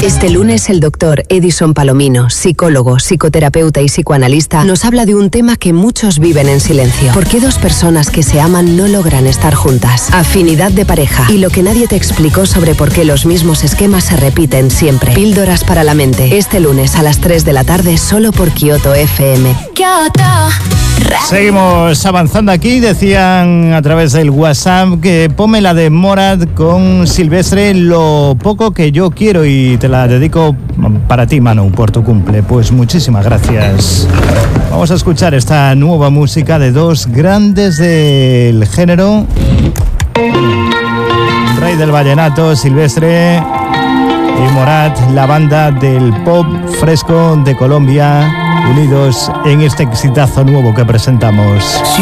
Este lunes el doctor Edison Palomino, psicólogo, psicoterapeuta y psicoanalista, nos habla de un tema que muchos viven en silencio. ¿Por qué dos personas que se aman no logran estar juntas? Afinidad de pareja y lo que nadie te explicó sobre por qué los mismos esquemas se repiten siempre. Píldoras para la mente. Este lunes a las 3 de la tarde solo por Kyoto FM. Seguimos avanzando aquí. Decían a través del WhatsApp que ponme la de Morat con Silvestre, Lo poco que yo quiero, y te la dedico para ti, Manu, por tu cumple. Pues muchísimas gracias. Vamos a escuchar esta nueva música de dos grandes del género. Rey del vallenato, Silvestre, y Morat, la banda del pop fresco de Colombia, unidos en este exitazo nuevo que presentamos. Si